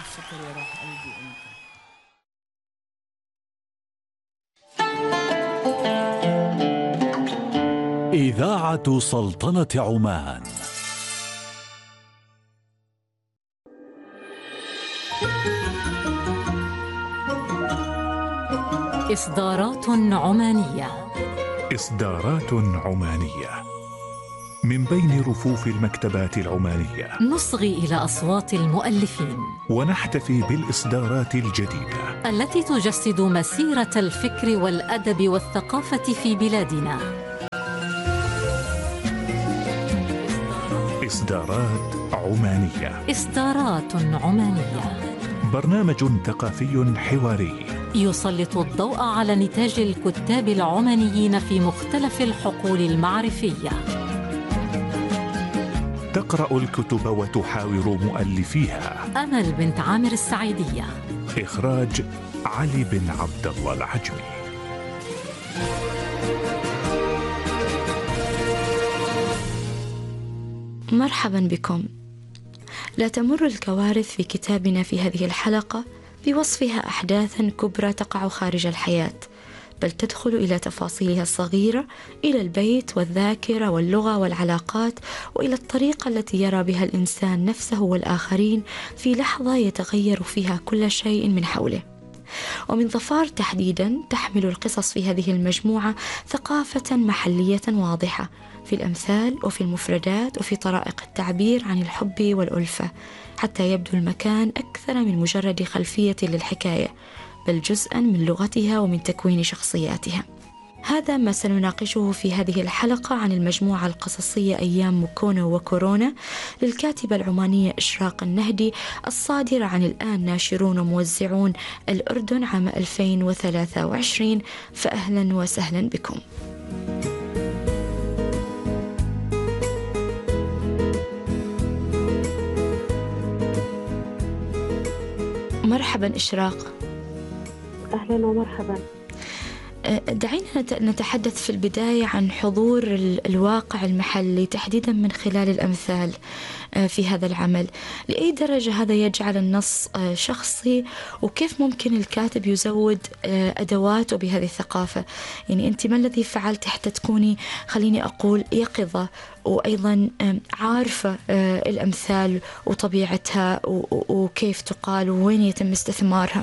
شكر يا روح قلبي أنت. إذاعة سلطنة عمان. إصدارات عمانية. إصدارات عمانية من بين رفوف المكتبات العمانية. نصغي إلى أصوات المؤلفين ونحتفي بالإصدارات الجديدة التي تجسد مسيرة الفكر والأدب والثقافة في بلادنا. إصدارات عمانية. إصدارات عمانية، برنامج ثقافي حواري يسلط الضوء على نتاج الكتاب العمانيين في مختلف الحقول المعرفية. تقرأ الكتب وتحاور مؤلفيها. أمل بنت عامر السعيدية. إخراج علي بن عبد الله العجمي. مرحبا بكم. لا تمر الكوارث في كتابنا في هذه الحلقة بوصفها أحداثا كبرى تقع خارج الحياة، بل تدخل إلى تفاصيلها الصغيرة، إلى البيت والذاكرة واللغة والعلاقات، وإلى الطريقة التي يرى بها الإنسان نفسه والآخرين في لحظة يتغير فيها كل شيء من حوله. ومن ظفار تحديدا تحمل القصص في هذه المجموعة ثقافة محلية واضحة في الأمثال وفي المفردات وفي طرائق التعبير عن الحب والألفة، حتى يبدو المكان أكثر من مجرد خلفية للحكاية، بل جزءا من لغتها ومن تكوين شخصياتها. هذا ما سنناقشه في هذه الحلقة عن المجموعة القصصية أيام مكونة وكورونا للكاتبة العمانية إشراق النهدي، الصادرة عن الآن ناشرون وموزعون الأردن عام 2023. فأهلا وسهلا بكم. مرحبا إشراق. أهلا ومرحبا. دعينا نتحدث في البداية عن حضور الواقع المحلي تحديدا من خلال الأمثال في هذا العمل. لأي درجة هذا يجعل النص شخصي، وكيف ممكن الكاتب يزود أدواته بهذه الثقافة؟ يعني أنت ما الذي فعلت حتى تكوني، خليني أقول، يقظة وأيضا عارفة الأمثال وطبيعتها وكيف تقال ووين يتم استثمارها؟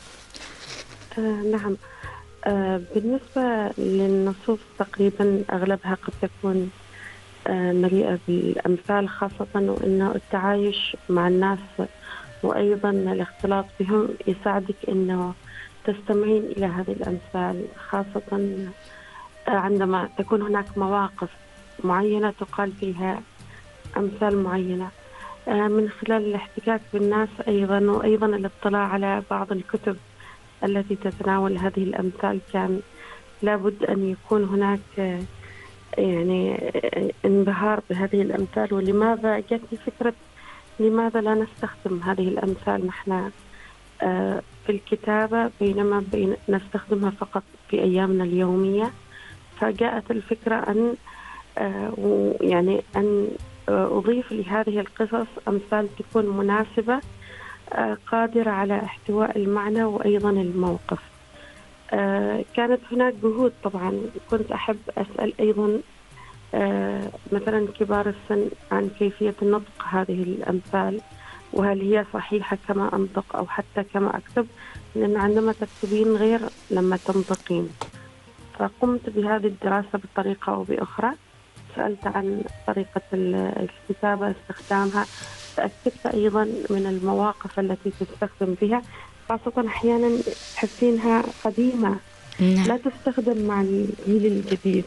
نعم، بالنسبة للنصوص تقريبا أغلبها قد تكون مليئة بالأمثال، خاصة وأنه التعايش مع الناس وأيضا الاختلاط بهم يساعدك أنه تستمعين إلى هذه الأمثال، خاصة عندما تكون هناك مواقف معينة تقال فيها أمثال معينة. من خلال الاحتكاك بالناس أيضا، وأيضا الاطلاع على بعض الكتب التي تتناول هذه الأمثال، كان لابد أن يكون هناك يعني انبهار بهذه الأمثال. ولماذا جاتني فكرة لماذا لا نستخدم هذه الأمثال نحن في الكتابة بينما نستخدمها فقط في أيامنا اليومية؟ فجاءت الفكرة أن يعني أن أضيف لهذه القصص أمثال تكون مناسبة، قادرة على احتواء المعنى وأيضا الموقف. كانت هناك جهود طبعا. كنت أحب أسأل أيضا مثلا كبار السن عن كيفية نطق هذه الأمثال، وهل هي صحيحة كما أنطق أو حتى كما أكتب، لأن عندما تكتبين غير لما تنطقين. فقمت بهذه الدراسة بطريقة أو بأخرى، سألت عن طريقة الكتابة، استخدامها، تأكدت أيضا من المواقف التي تستخدم بها، خاصة أحيانا تحسينها قديمة لا تستخدم مع الجيل الجديد.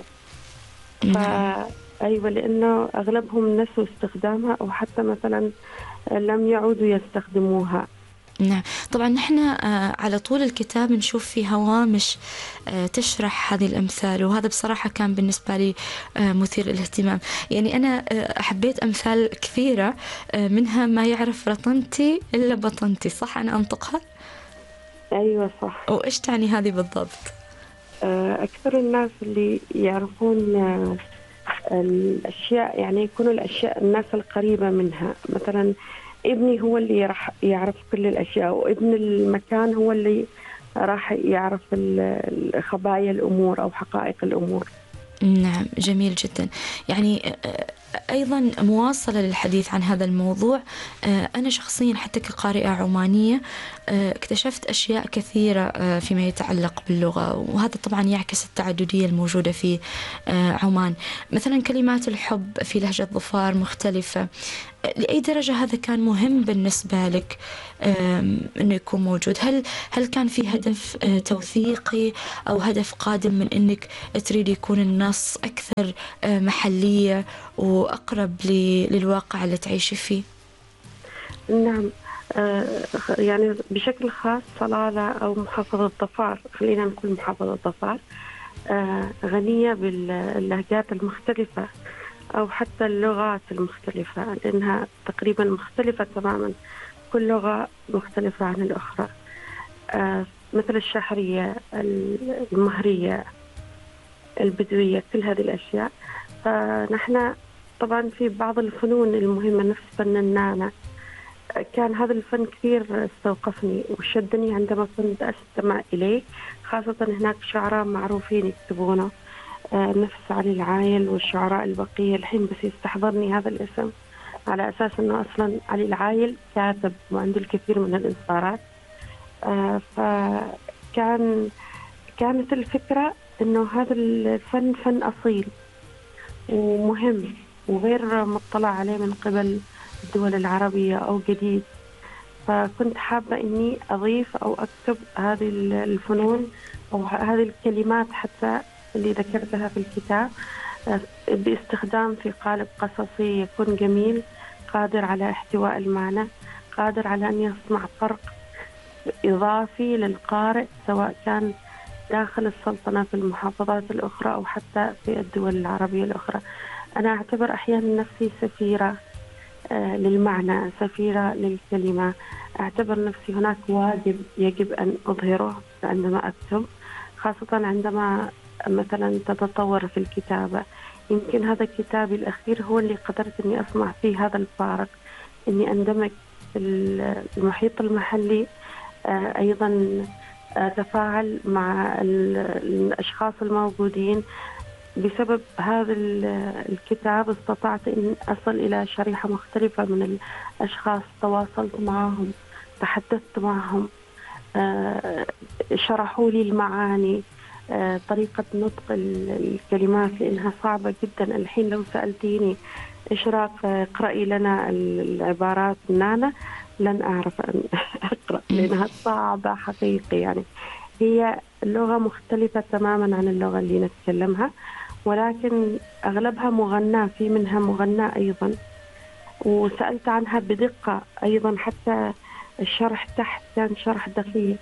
أيوة، لأنه أغلبهم نسوا استخدامها أو حتى مثلا لم يعودوا يستخدموها. نعم، طبعا نحن على طول الكتاب نشوف في هوامش تشرح هذه الأمثال، وهذا بصراحة كان بالنسبة لي مثير للاهتمام. يعني أنا حبيت أمثال كثيرة، منها ما يعرف رطنتي إلا بطنتي، صح أنا أنطقها؟ أيوة صح. وإيش تعني هذه بالضبط؟ أكثر الناس اللي يعرفون الأشياء يعني يكونوا الأشياء الناس القريبة منها. مثلا ابني هو اللي راح يعرف كل الأشياء، وابن المكان هو اللي راح يعرف خبايا الأمور أو حقائق الأمور. نعم، جميل جدا. يعني أيضا مواصلة للحديث عن هذا الموضوع، أنا شخصيا حتى كقارئة عمانية اكتشفت أشياء كثيرة فيما يتعلق باللغة، وهذا طبعا يعكس التعددية الموجودة في عمان. مثلا كلمات الحب في لهجة ظفار مختلفة. لأي درجة هذا كان مهم بالنسبة لك أنه يكون موجود؟ هل كان في هدف توثيقي أو هدف قادم من أنك تريد يكون النص أكثر محلية وأقرب للواقع اللي تعيشي فيه؟ نعم، يعني بشكل خاص صلالة أو محافظة ظفار، خلينا نقول محافظة ظفار، غنية باللهجات المختلفة أو حتى اللغات المختلفة، لأنها تقريبا مختلفة تماما، كل لغة مختلفة عن الأخرى، مثل الشحرية، المهرية، البدوية، كل هذه الأشياء. فنحن طبعا في بعض الفنون المهمة نفس فن النانة، كان هذا الفن كثير استوقفني وشدني عندما كنت أستمع إليه، خاصة هناك شعراء معروفين يكتبونه، نفس علي العايل والشعراء البقية. الحين بس يستحضرني هذا الاسم على أساس أنه أصلا علي العايل كاتب وعنده الكثير من الإصدارات. كانت الفكرة أنه هذا الفن فن أصيل ومهم وغير مطلع عليه من قبل الدول العربية أو جديد، فكنت حابة أني أضيف أو أكتب هذه الفنون أو هذه الكلمات حتى اللي ذكرتها في الكتاب باستخدام في قالب قصصي يكون جميل، قادر على احتواء المعنى، قادر على أن يصنع فرق إضافي للقارئ سواء كان داخل السلطنة في المحافظات الأخرى أو حتى في الدول العربية الأخرى. أنا أعتبر أحيانا نفسي سفيرة للمعنى، سفيرة للكلمة، أعتبر نفسي هناك واجب يجب أن أظهره عندما أكتب، خاصة عندما مثلا تتطور في الكتابة. يمكن هذا كتابي الأخير هو اللي قدرت أني أصنع فيه هذا الفارق، أني أندمج في المحيط المحلي، أيضا أتفاعل مع الأشخاص الموجودين. بسبب هذا الكتاب استطعت أن أصل إلى شريحة مختلفة من الأشخاص، تواصلت معهم، تحدثت معهم، شرحوا لي المعاني، طريقة نطق الكلمات لأنها صعبة جدا. الحين لو سألتيني إيش رأيك اقرأي لنا العبارات النانة لن أعرف أن أقرأ لأنها صعبة حقيقي. يعني هي اللغة مختلفة تماما عن اللغة اللي نتكلمها، ولكن أغلبها مغنى، في منها مغنى أيضا، وسألت عنها بدقة أيضا، حتى الشرح تحت كان شرح دقيق،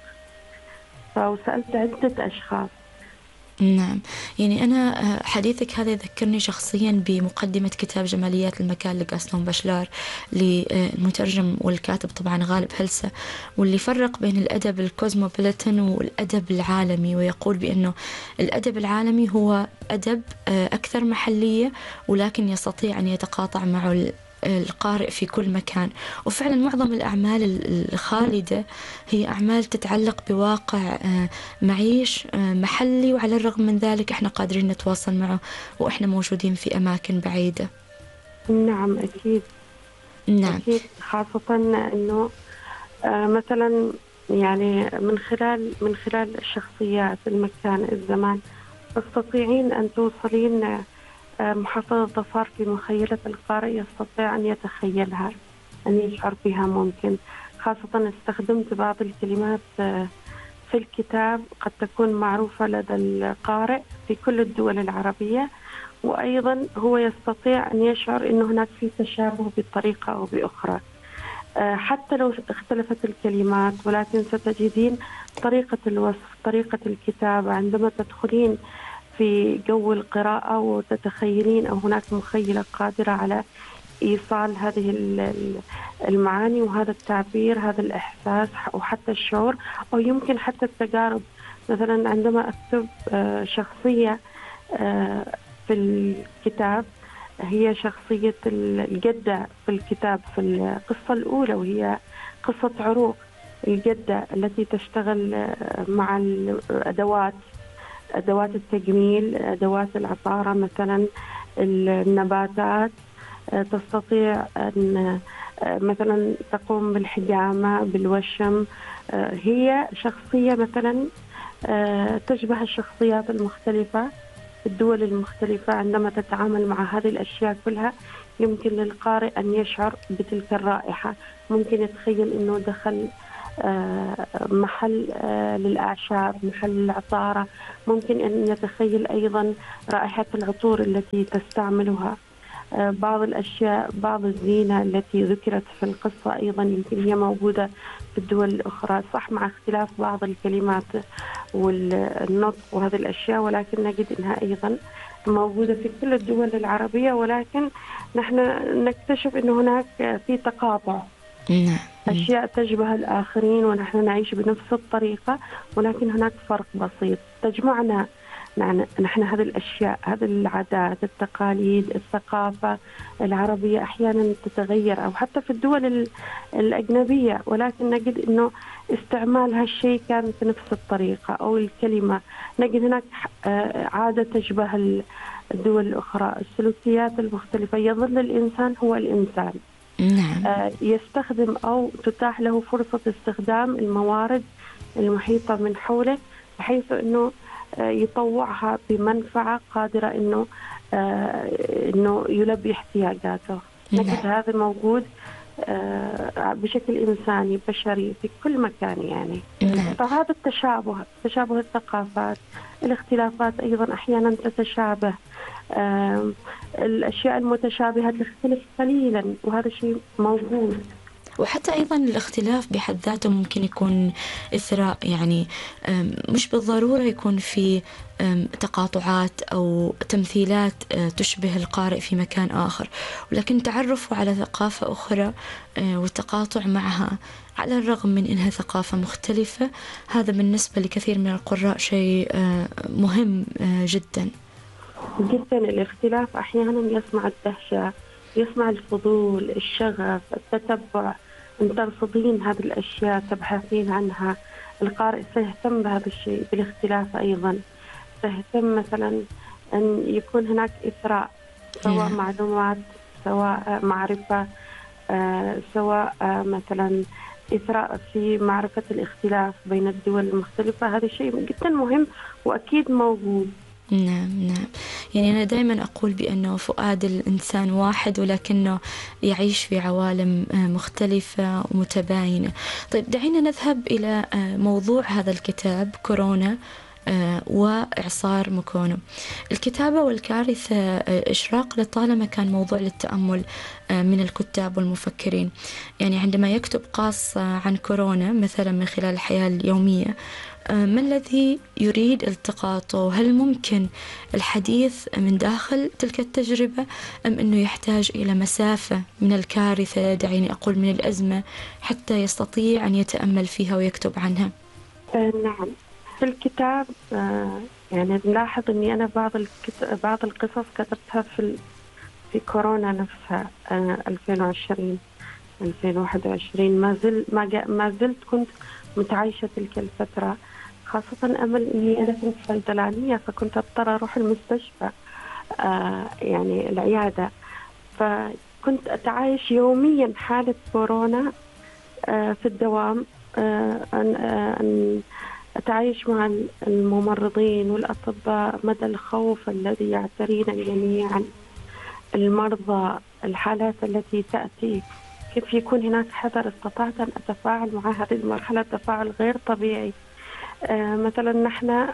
فسألت عدة أشخاص. نعم، يعني أنا حديثك هذا يذكرني شخصيا بمقدمة كتاب جماليات المكان لغاسton باشلار للمترجم والكاتب طبعا غالب هلسة، واللي فرق بين الأدب الكوزموبوليتان والأدب العالمي، ويقول بأنه الأدب العالمي هو أدب أكثر محلية ولكن يستطيع أن يتقاطع معه القارئ في كل مكان. وفعلا معظم الأعمال الخالدة هي أعمال تتعلق بواقع معيش محلي، وعلى الرغم من ذلك احنا قادرين نتواصل معه وإحنا موجودين في أماكن بعيدة. نعم أكيد. نعم أكيد، خاصة أنه مثلا يعني من خلال الشخصيات، المكان، الزمان، تستطيعين أن توصلين محافظة ظفار في مخيلة القارئ، يستطيع أن يتخيلها، أن يشعر بها ممكن. خاصة استخدمت بعض الكلمات في الكتاب قد تكون معروفة لدى القارئ في كل الدول العربية، وأيضا هو يستطيع أن يشعر أن هناك في تشابه بطريقة أو بأخرى، حتى لو اختلفت الكلمات، ولكن ستجدين طريقة الوصف، طريقة الكتابة عندما تدخلين في جو القراءة وتتخيلين أو هناك مخيلة قادرة على إيصال هذه المعاني وهذا التعبير، هذا الإحساس وحتى الشعور، أو يمكن حتى التجارب. مثلا عندما أكتب شخصية في الكتاب هي شخصية الجدة في الكتاب في القصة الأولى، وهي قصة عروق الجدة التي تشتغل مع أدوات التجميل، أدوات العطارة مثلا، النباتات. تستطيع أن مثلا تقوم بالحجامة، بالوشم. هي شخصية مثلا تشبه الشخصيات المختلفة في الدول المختلفة. عندما تتعامل مع هذه الأشياء كلها يمكن للقارئ أن يشعر بتلك الرائحة. ممكن يتخيل أنه دخل محل للأعشاب، محل العطارة. ممكن أن يتخيل أيضا رائحة العطور التي تستعملها. بعض الأشياء، بعض الزينة التي ذكرت في القصة أيضا يمكن هي موجودة في الدول الأخرى، صح مع اختلاف بعض الكلمات والنطق وهذه الأشياء، ولكن نجد أنها أيضا موجودة في كل الدول العربية. ولكن نحن نكتشف أن هناك في تقاطع، أشياء تشبه الآخرين ونحن نعيش بنفس الطريقة، ولكن هناك فرق بسيط تجمعنا نحن. هذه الأشياء، هذه العادات، التقاليد، الثقافة العربية أحيانا تتغير، أو حتى في الدول الأجنبية، ولكن نجد أنه استعمال هالشيء كان بنفس الطريقة، أو الكلمة نجد هناك عادة تشبه الدول الأخرى. السلوكيات المختلفة، يظل الإنسان هو الإنسان. نعم. يستخدم أو تتاح له فرصة استخدام الموارد المحيطة من حوله بحيث أنه يطوعها بمنفعة قادرة أنه يلبي احتياجاته. نجد هذا موجود بشكل إنساني بشري في كل مكان يعني. فهذا تشابه الثقافات، الاختلافات أيضا أحيانا تتشابه. الأشياء المتشابهة تختلف قليلا، وهذا شيء موجود. وحتى أيضا الاختلاف بحد ذاته ممكن يكون إثراء، يعني مش بالضرورة يكون في تقاطعات أو تمثيلات تشبه القارئ في مكان آخر، ولكن تعرفه على ثقافة أخرى والتقاطع معها على الرغم من أنها ثقافة مختلفة، هذا بالنسبة لكثير من القراء شيء مهم جدا جدا. الاختلاف أحيانا يصنع الدهشة، يصنع الفضول، الشغف، التتبع. أن ترصدين هذه الأشياء، تبحثين عنها. القارئ سيهتم بهذا الشيء، بالاختلاف أيضا. سيهتم مثلا أن يكون هناك إثراء، سواء معلومات، سواء معرفة، سواء مثلا إثراء في معرفة الاختلاف بين الدول المختلفة. هذا شيء جدا مهم وأكيد موجود. نعم. يعني أنا دائما أقول بأنه فؤاد الإنسان واحد، ولكنه يعيش في عوالم مختلفة ومتباينة. طيب دعينا نذهب إلى موضوع هذا الكتاب، كورونا وإعصار مكونو. الكتابة والكارثة إشراق لطالما كان موضوع للتأمل من الكتاب والمفكرين. يعني عندما يكتب قاص عن كورونا مثلا من خلال الحياة اليومية، ما الذي يريد التقاطه؟ هل ممكن الحديث من داخل تلك التجربة، أم أنه يحتاج إلى مسافة من الكارثة، دعيني أقول من الأزمة، حتى يستطيع أن يتأمل فيها ويكتب عنها؟ نعم، في الكتاب يعني نلاحظ أني أنا بعض القصص كتبتها في كورونا نفسها، 2020 2021. ما زلت كنت متعايشة تلك الفترة، خاصة أمل أني أنا كنت صيدلانية، فكنت أضطر أروح المستشفى يعني العيادة، فكنت أتعايش يوميا حالة كورونا في الدوام. أن أتعايش مع الممرضين والأطباء، مدى الخوف الذي يعترينا جميعا، المرضى، الحالات التي تأتي، كيف يكون هناك حذر. استطعت أن أتفاعل مع هذه المرحلة تفاعل غير طبيعي. مثلا نحن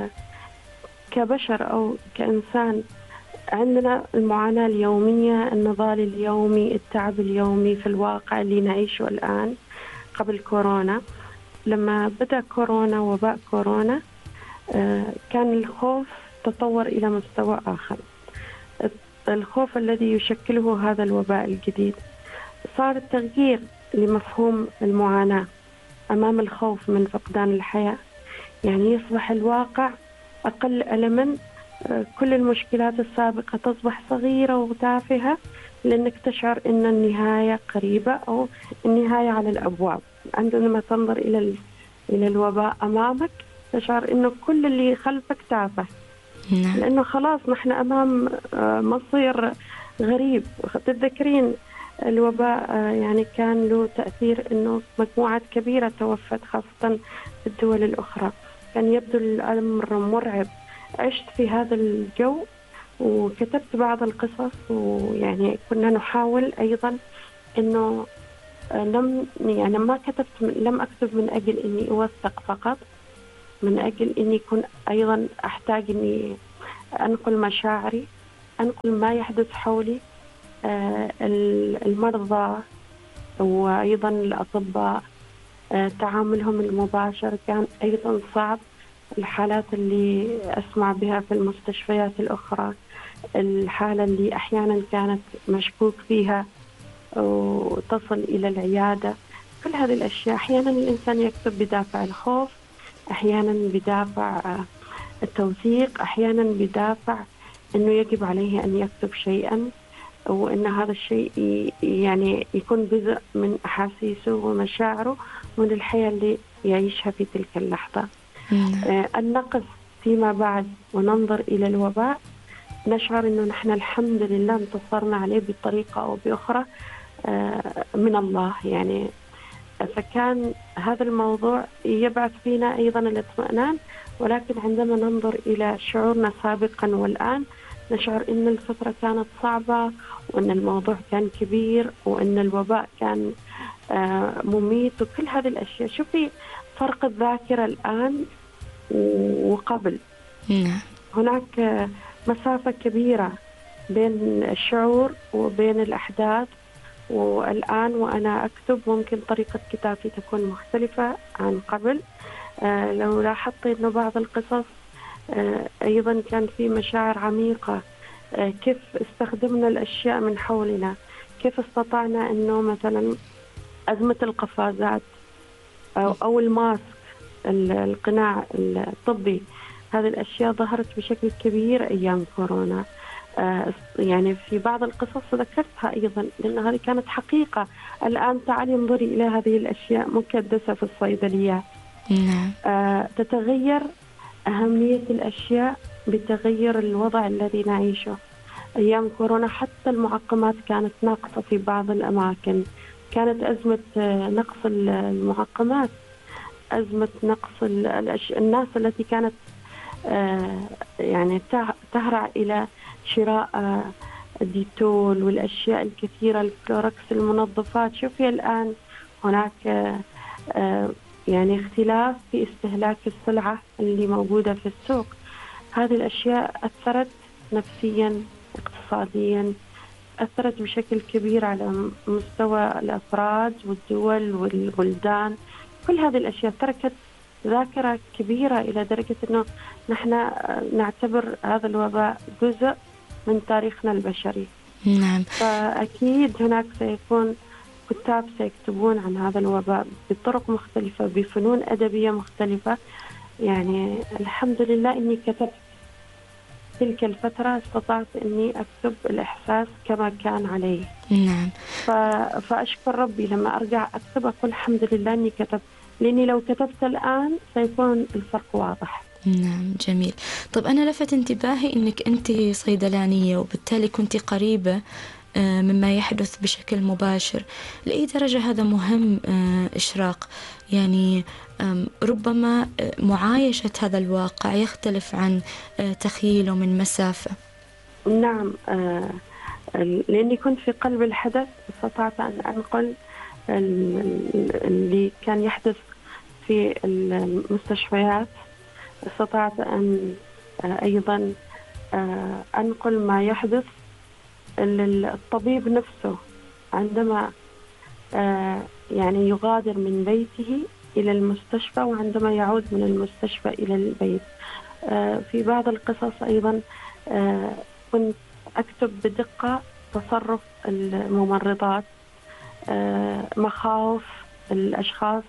كبشر أو كإنسان عندنا المعاناة اليومية، النضال اليومي، التعب اليومي في الواقع اللي نعيشه الآن. قبل كورونا، لما بدأ كورونا، وباء كورونا، كان الخوف تطور إلى مستوى آخر. الخوف الذي يشكله هذا الوباء الجديد، صار التغيير لمفهوم المعاناة أمام الخوف من فقدان الحياة. يعني يصبح الواقع أقل ألماً كل المشكلات السابقة تصبح صغيرة وتافهة، لأنك تشعر أن النهاية قريبة أو النهاية على الأبواب. عندما تنظر إلى الوباء أمامك تشعر أنه كل اللي خلفك تافه، لأنه خلاص نحن أمام مصير غريب. تتذكرين الوباء يعني كان له تأثير أنه مجموعات كبيرة توفت خاصة في الدول الأخرى، كان يبدو الأمر مرعب. عشت في هذا الجو وكتبت بعض القصص، ويعني كنا نحاول أيضا أنه لم أكتب من أجل أني أوثق فقط، من أجل أني يكون أيضا أحتاج أني أنقل مشاعري، أنقل ما يحدث حولي. المرضى وأيضا الأطباء تعاملهم المباشر كان أيضا صعب. الحالات اللي أسمع بها في المستشفيات الأخرى، الحالة اللي أحيانا كانت مشكوك فيها وتصل إلى العيادة، كل هذه الأشياء أحيانا الإنسان يكتب بدافع الخوف، أحيانا بدافع التوثيق، أحيانا بدافع أنه يجب عليه أن يكتب شيئا، وأن هذا الشيء يعني يكون جزء من أحاسيسه ومشاعره من الحياة اللي يعيشها في تلك اللحظة. النقص فيما بعد وننظر إلى الوباء نشعر أنه نحن الحمد لله انتصرنا عليه بطريقة أو بأخرى من الله يعني. فكان هذا الموضوع يبعث فينا أيضا الاطمئنان، ولكن عندما ننظر إلى شعورنا سابقا والآن نشعر أن الفترة كانت صعبة، وأن الموضوع كان كبير، وأن الوباء كان مميت، وكل هذه الأشياء. شوفي فرق الذاكرة الآن وقبل. هناك مسافة كبيرة بين الشعور وبين الأحداث، والآن وأنا أكتب ممكن طريقة كتابتي تكون مختلفة عن قبل. لو لاحظت أنه بعض القصص أيضا كان في مشاعر عميقة، كيف استخدمنا الأشياء من حولنا، كيف استطعنا أنه مثلا أزمة القفازات أو الماسك، القناع الطبي، هذه الأشياء ظهرت بشكل كبير أيام كورونا. يعني في بعض القصص ذكرتها أيضا لأن هذه كانت حقيقة. الآن تعالي انظري إلى هذه الأشياء مكدسة في الصيدليات. تتغير أهمية الأشياء بتغير الوضع الذي نعيشه. أيام كورونا حتى المعقمات كانت ناقصة في بعض الأماكن، كانت أزمة نقص المعقمات، أزمة نقص الناس التي كانت يعني تهرع إلى شراء الديتول والأشياء الكثيرة، الكلوركس، المنظفات. شوفي الآن هناك يعني اختلاف في استهلاك السلعة اللي موجودة في السوق. هذه الأشياء أثرت نفسيا، اقتصاديا، أثرت بشكل كبير على مستوى الأفراد والدول والبلدان. كل هذه الأشياء تركت ذاكرة كبيرة إلى درجة أنه نحن نعتبر هذا الوباء جزء من تاريخنا البشري. نعم. فأكيد هناك سيكون كتاب سيكتبون عن هذا الوباء بطرق مختلفة، بفنون أدبية مختلفة. يعني الحمد لله أني كتبت تلك الفترة، استطعت أني أكتب الإحساس كما كان عليه. نعم. فأشكر ربي لما أرجع أكتب أقول الحمد لله أني كتبت، لأني لو كتبت الآن سيكون الفرق واضح. نعم، جميل. طب أنا لفت انتباهي أنك أنت صيدلانية، وبالتالي كنت قريبة مما يحدث بشكل مباشر. لأي درجة هذا مهم إشراق؟ يعني ربما معايشة هذا الواقع يختلف عن تخيله من مسافة. نعم، لأني كنت في قلب الحدث استطعت أن أنقل اللي كان يحدث في المستشفيات، استطعت أن أيضا أنقل ما يحدث الطبيب نفسه عندما يعني يغادر من بيته إلى المستشفى، وعندما يعود من المستشفى إلى البيت. في بعض القصص أيضا كنت أكتب بدقة تصرف الممرضات، مخاوف الأشخاص،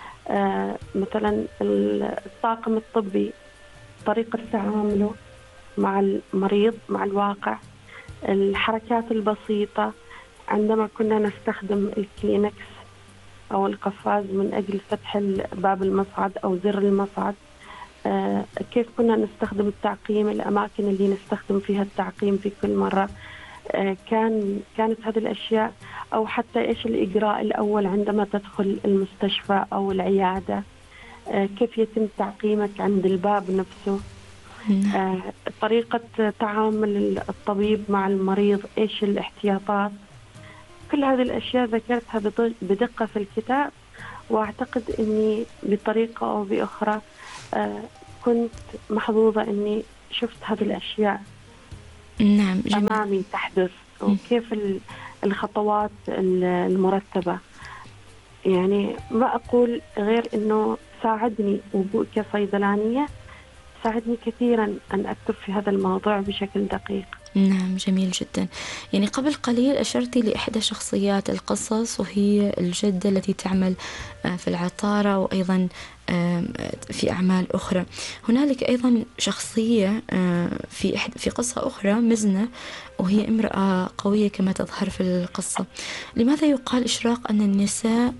مثلا الطاقم الطبي، طريقة تعامله مع المريض، مع الواقع، الحركات البسيطة. عندما كنا نستخدم الكلينكس أو القفاز من أجل فتح باب المصعد أو زر المصعد، كيف كنا نستخدم التعقيم، الأماكن اللي نستخدم فيها التعقيم في كل مرة. كانت هذه الأشياء، أو حتى إيش الإجراء الأول عندما تدخل المستشفى أو العيادة، كيف يتم تعقيمك عند الباب نفسه، طريقة تعامل الطبيب مع المريض، إيش الاحتياطات. كل هذه الأشياء ذكرتها بدقة في الكتاب، وأعتقد أني بطريقة أو بأخرى كنت محظوظة أني شفت هذه الأشياء نعم أمامي تحدث، وكيف الخطوات المرتبة. يعني ما أقول غير أنه ساعدني وجودي كصيدلانية، ساعدني كثيرا أن أكتب في هذا الموضوع بشكل دقيق. نعم جميل جدا. يعني قبل قليل أشرتي لإحدى شخصيات القصص، وهي الجدة التي تعمل في العطارة وأيضا في أعمال أخرى. هنالك أيضا شخصية في قصة أخرى، مزنة، وهي امرأة قوية كما تظهر في القصة. لماذا يقال إشراق أن النساء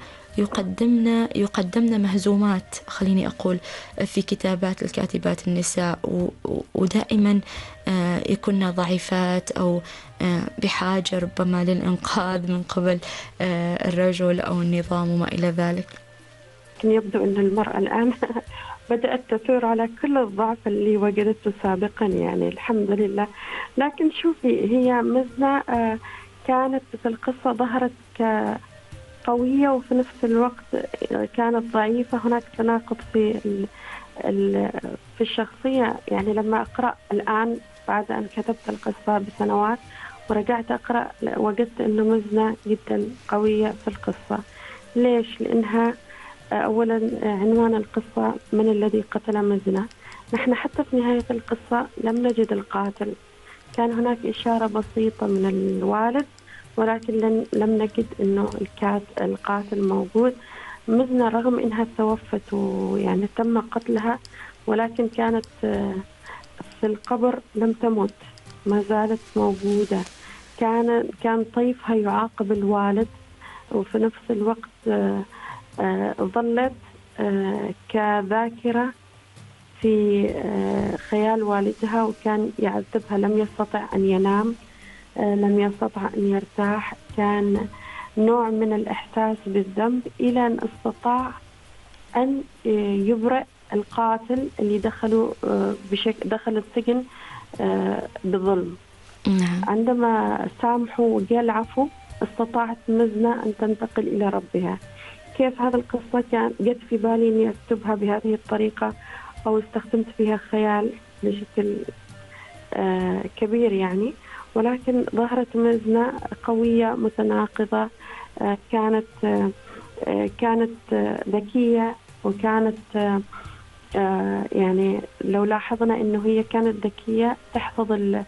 يقدمن مهزومات، خليني أقول، في كتابات الكاتبات النساء، ودائما يكن ضعيفات أو بحاجة ربما للإنقاذ من قبل الرجل أو النظام وما إلى ذلك؟ يبدو أن المرأة الآن بدأت تثور على كل الضعف اللي وجدته سابقا، يعني الحمد لله. لكن شوفي، هي مزنة كانت في القصة ظهرت قوية وفي نفس الوقت كانت ضعيفة. هناك تناقض في الشخصية. يعني لما أقرأ الآن بعد أن كتبت القصة بسنوات ورجعت أقرأ، وجدت أنه مزنة جدا قوية في القصة. ليش؟ لأنها أولا عنوان القصة من الذي قتل مزنة. نحن حتى في نهاية القصة لم نجد القاتل، كان هناك إشارة بسيطة من الوالد، ولكن لم نجد أنه القاتل موجود. مزنة رغم أنها توفت ويعني تم قتلها، ولكن كانت في القبر لم تمت، ما زالت موجودة. كان طيفها يعاقب الوالد، وفي نفس الوقت ظلت كذاكرة في خيال والدها، وكان يعذبها، لم يستطع أن ينام، لم يستطع أن يرتاح. كان نوع من الإحساس بالذنب إلى أن استطاع أن يبرئ القاتل اللي دخل السجن بظلم. عندما سامحوا وجاء العفو، استطاعت مزنة أن تنتقل إلى ربها. كيف هذا القصة جت في بالي أني أكتبها بهذه الطريقة، أو استخدمت فيها خيال بشكل كبير يعني. ولكن ظهرت مزنة قوية متناقضة، كانت ذكية، وكانت يعني لو لاحظنا أنه هي كانت ذكية، تحفظ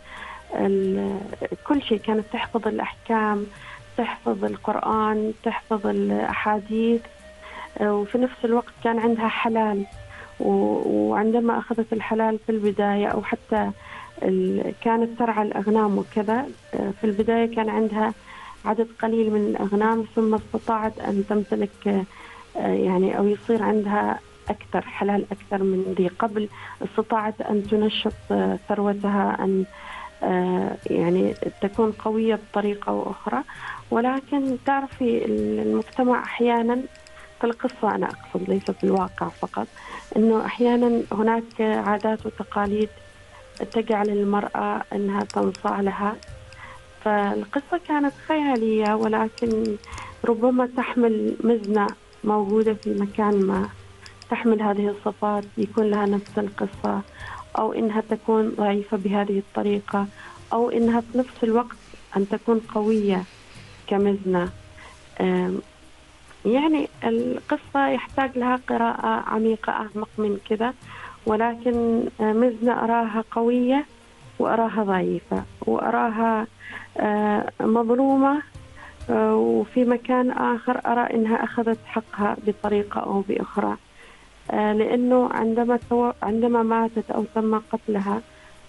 كل شيء، كانت تحفظ الأحكام، تحفظ القرآن، تحفظ الأحاديث، وفي نفس الوقت كان عندها حلال. وعندما أخذت الحلال في البداية، أو حتى كانت ترعى الأغنام وكذا، في البداية كان عندها عدد قليل من الأغنام، ثم استطاعت أن تمتلك يعني أو يصير عندها أكثر حلال أكثر من ذي قبل. استطاعت أن تنشط ثروتها، أن يعني تكون قوية بطريقة أخرى. ولكن تعرفي المجتمع أحيانا، في القصة أنا أقصد ليس في الواقع فقط، أنه أحيانا هناك عادات وتقاليد تجعل المرأة أنها تنصاع لها. فالقصة كانت خيالية، ولكن ربما تحمل مزنة موجودة في مكان ما تحمل هذه الصفات، يكون لها نفس القصة، أو إنها تكون ضعيفة بهذه الطريقة، أو إنها في نفس الوقت أن تكون قوية كمزنة. يعني القصة يحتاج لها قراءة عميقة أعمق من كذا. ولكن مزنة أراها قوية، وأراها ضعيفة، وأراها مظلومة، وفي مكان آخر أرى إنها أخذت حقها بطريقة أو بأخرى. لأنه عندما ماتت أو تم قتلها،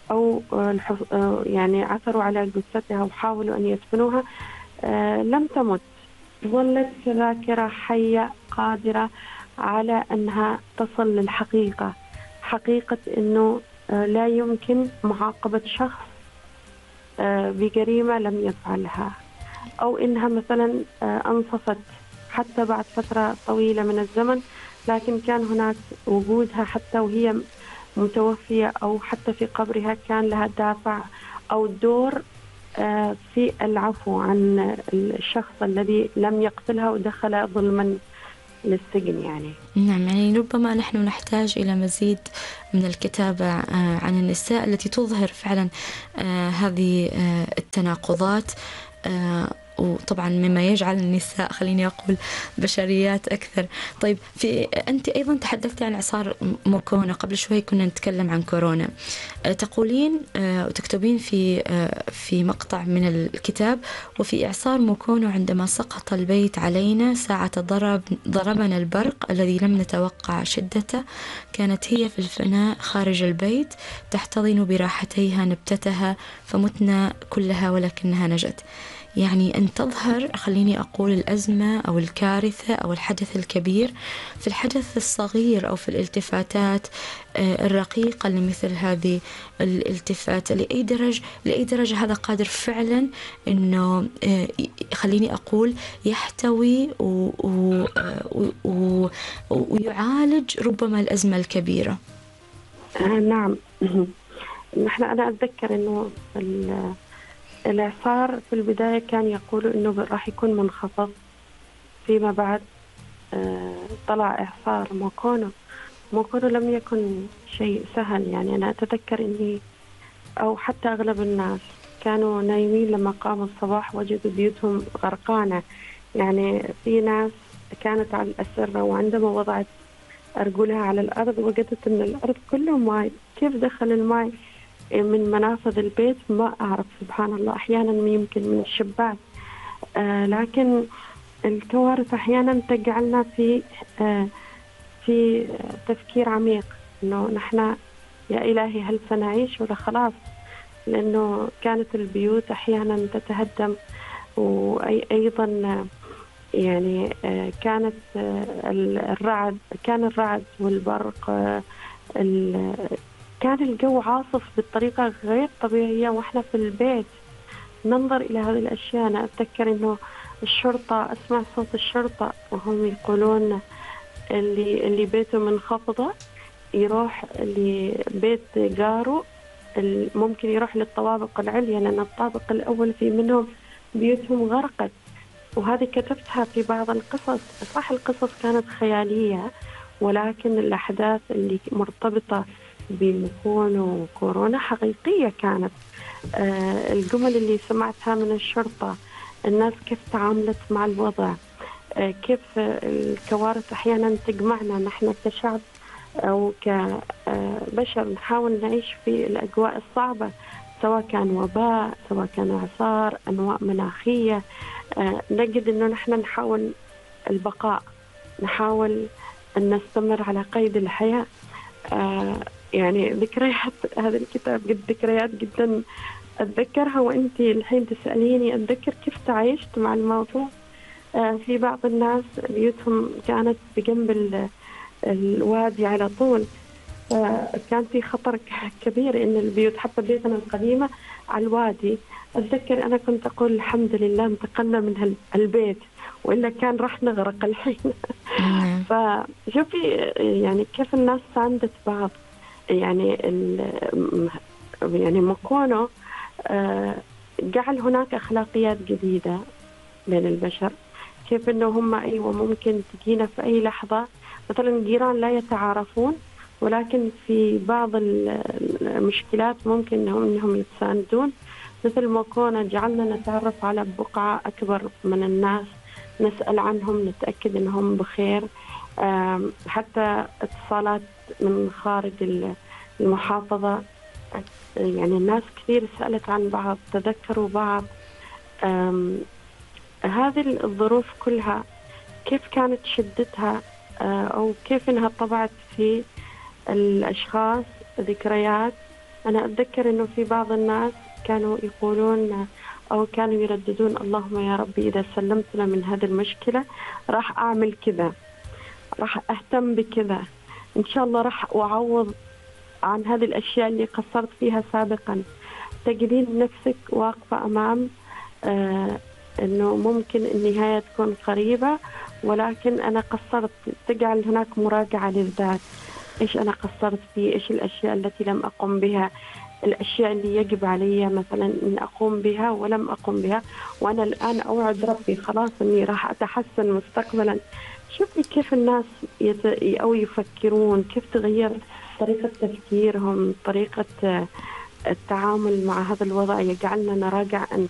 أو يعني عثروا على جثتها وحاولوا أن يدفنوها لم تمت، ظلت ذاكرة حية قادرة على أنها تصل للحقيقة، حقيقة أنه لا يمكن معاقبة شخص بجريمة لم يفعلها، أو إنها مثلا أنصفت حتى بعد فترة طويلة من الزمن، لكن كان هناك وجودها حتى وهي متوفية أو حتى في قبرها كان لها دافع أو دور في العفو عن الشخص الذي لم يقتلها ودخل ظلما للسجن يعني. نعم، يعني ربما نحن نحتاج إلى مزيد من الكتابة عن النساء التي تظهر فعلا هذه التناقضات، وطبعا مما يجعل النساء خليني أقول بشريات أكثر. طيب، أنت أيضا تحدثت عن إعصار موكونو، قبل شوي كنا نتكلم عن كورونا. تقولين وتكتبين في مقطع من الكتاب: وفي إعصار موكونو عندما سقط البيت علينا ساعة ضربنا البرق الذي لم نتوقع شدته، كانت هي في الفناء خارج البيت تحتضن براحتيها نبتتها فمتنا كلها ولكنها نجت. يعني أن تظهر خليني أقول الأزمة أو الكارثة أو الحدث الكبير في الحدث الصغير أو في الالتفاتات الرقيقة لمثل هذه الالتفات. لأي درجة هذا قادر فعلا أنه خليني أقول يحتوي ويعالج ربما الأزمة الكبيرة. نعم، أنا أتذكر أنه الإعصار في البداية كان يقولوا أنه راح يكون منخفض، فيما بعد طلع إعصار موكونو لم يكن شيء سهل. يعني أنا أتذكر أني أو حتى أغلب الناس كانوا نايمين لما قاموا الصباح وجدوا بيوتهم غرقانة. يعني في ناس كانت على الأسرة وعندما وضعت أرجلها على الأرض وجدت أن الأرض كله ماء. كيف دخل الماء من منافذ البيت؟ ما أعرف، سبحان الله، أحيانا يمكن من الشباك. لكن الكوارث أحيانا تجعلنا في تفكير عميق، إنه نحن يا إلهي هل سنعيش ولا خلاص؟ لأنه كانت البيوت أحيانا تتهدم، وأيضا يعني كانت كان الرعد والبرق، كان الجو عاصف بطريقة غير طبيعية وإحنا في البيت ننظر إلى هذه الأشياء. أنا أتذكر إنه الشرطة، أسمع صوت الشرطة وهم يقولون اللي بيته منخفضة يروح لبيت جاره، ممكن يروح للطوابق العليا، لأن الطابق الأول في منهم بيوتهم غرقت. وهذه كتبتها في بعض القصص. صح القصص كانت خيالية، ولكن الأحداث اللي مرتبطة بموكونو وكورونا حقيقية كانت. الجمل اللي سمعتها من الشرطة، الناس كيف تعاملت مع الوضع، كيف الكوارث أحيانا تجمعنا نحن كشعب أو كبشر نحاول نعيش في الأجواء الصعبة، سواء كان وباء، سواء كان إعصار، أنواع مناخية. نجد أنه نحن نحاول البقاء، نحاول أن نستمر على قيد الحياة. يعني ذكريات هذا الكتاب ذكريات جدا أتذكرها، وأنت الحين تسأليني أتذكر كيف تعايشت مع الموضوع. في بعض الناس بيوتهم كانت بجنب الوادي على طول، كان في خطر كبير إن البيوت، حتى بيتنا القديمة على الوادي. أتذكر أنا كنت أقول الحمد لله انتقلنا من البيت، وإلا كان راح نغرق الحين. فشوفي يعني كيف الناس ساندت بعض. يعني موكونو جعل هناك أخلاقيات جديدة بين البشر، كيف إنه هم أيوة ممكن تجينا في أي لحظة. مثلا جيران لا يتعارفون، ولكن في بعض المشكلات ممكن إنهم يتساندون. مثل موكونو جعلنا نتعرف على بقعة أكبر من الناس، نسأل عنهم، نتأكد إنهم بخير. حتى اتصالات من خارج المحافظة، يعني الناس كثير سألت عن بعض، تذكروا بعض. هذه الظروف كلها كيف كانت شدتها، أو كيف إنها طبعت في الأشخاص ذكريات أنا أتذكر أنه في بعض الناس كانوا يقولون أو كانوا يرددون: اللهم يا ربي إذا سلمتنا من هذه المشكلة راح أعمل كذا، راح أهتم بكذا، إن شاء الله راح أعوض عن هذه الأشياء اللي قصرت فيها سابقا. تجدين نفسك واقفة أمام أنه ممكن النهاية تكون قريبة، ولكن أنا قصرت. تجعل هناك مراجعة للذات، إيش أنا قصرت فيه، إيش الأشياء التي لم أقم بها، الأشياء اللي يجب علي مثلا أن أقوم بها ولم أقم بها، وأنا الآن أوعد ربي خلاص أني راح أتحسن مستقبلا. شوفي كيف الناس أو يفكرون، كيف تغير طريقة تفكيرهم، طريقة التعامل مع هذا الوضع، يجعلنا نراجع